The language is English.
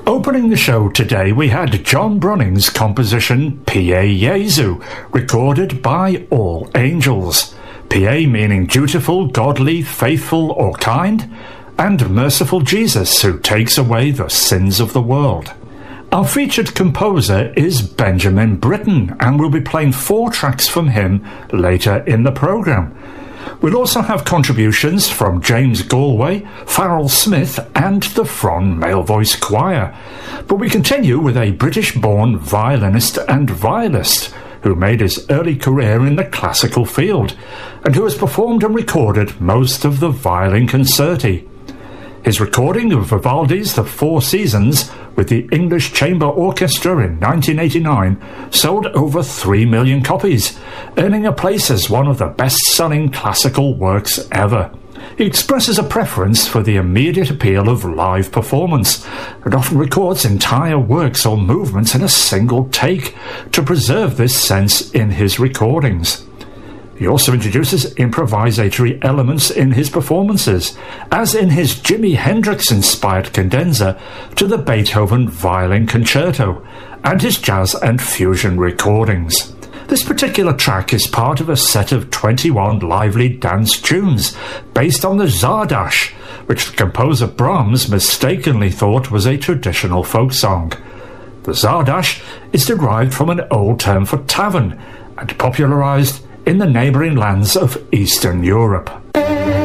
Opening the show today, we had John Brunning's composition Pie Jesu, recorded by All Angels. Pie meaning dutiful, godly, faithful or kind, and merciful Jesus who takes away the sins of the world. Our featured composer is Benjamin Britten, and we'll be playing 4 tracks from him later in the programme. We'll also have contributions from James Galway, Farrell Smith and the Fron Male Voice Choir. But we continue with a British-born violinist and violist who made his early career in the classical field and who has performed and recorded most of the violin concerti. His recording of Vivaldi's The Four Seasons with the English Chamber Orchestra in 1989 sold over 3 million copies, earning a place as one of the best-selling classical works ever. He expresses a preference for the immediate appeal of live performance and often records entire works or movements in a single take to preserve this sense in his recordings. He also introduces improvisatory elements in his performances, as in his Jimi Hendrix-inspired cadenza to the Beethoven Violin Concerto, and his jazz and fusion recordings. This particular track is part of a set of 21 lively dance tunes based on the Zardash, which the composer Brahms mistakenly thought was a traditional folk song. The Zardash is derived from an old term for tavern and popularized in the neighbouring lands of Eastern Europe.